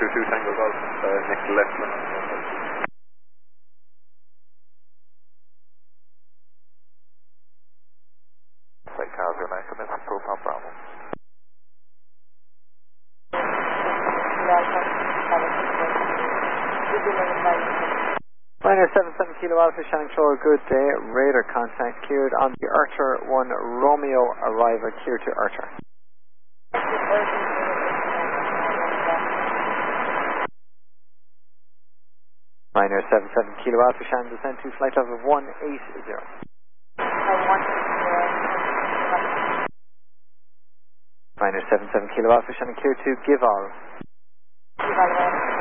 222 Tango Golf, next left one. Flight Tower 09, commence profile Bravo. Liner 77 Kilo Alpha, Shannon Shore, good day. Radar contact cleared on the Archer 1 Romeo arrival, clear to Archer. Liner 77 Kilo Alpha, Shannon descend to flight level 180. Liner 77 Kilo Alpha, Shannon clear to Gival.